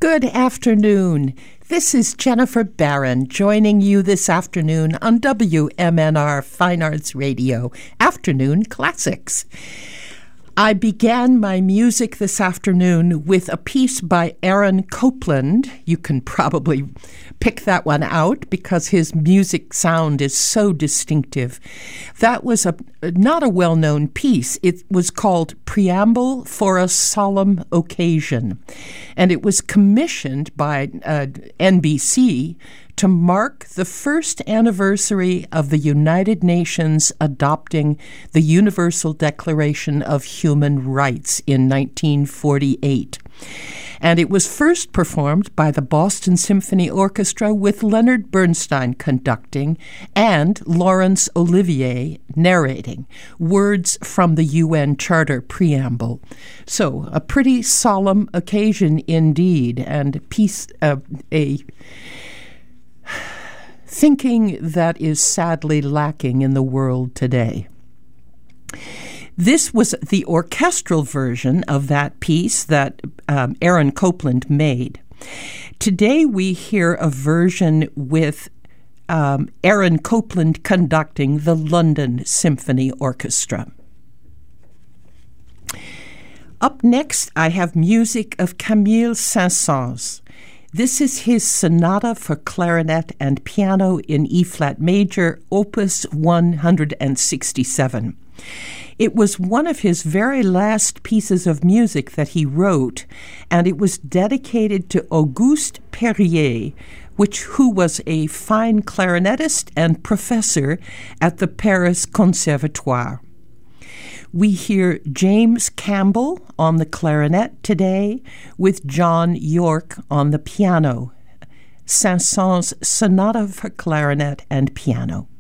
Good afternoon. This is Jennifer Barron joining you this afternoon on WMNR Fine Arts Radio, Afternoon Classics. I began my music this afternoon with a piece by Aaron Copland. You can probably pick that one out because his music sound is so distinctive. That was not a well-known piece. It was called Preamble for a Solemn Occasion, and it was commissioned by NBC to mark the first anniversary of the United Nations adopting the Universal Declaration of Human Rights in 1948. And it was first performed by the Boston Symphony Orchestra with Leonard Bernstein conducting and Laurence Olivier narrating words from the UN Charter Preamble. So a pretty solemn occasion indeed, and a thinking that is sadly lacking in the world today. This was the orchestral version of that piece that Aaron Copland made. Today we hear a version with Aaron Copland conducting the London Symphony Orchestra. Up next, I have music of Camille Saint-Saëns. This is his sonata for clarinet and piano in E-flat major, opus 167. It was one of his very last pieces of music that he wrote, and it was dedicated to Auguste Perrier, who was a fine clarinetist and professor at the Paris Conservatoire. We hear James Campbell on the clarinet today with John York on the piano. Saint-Saëns' Sonata for Clarinet and Piano.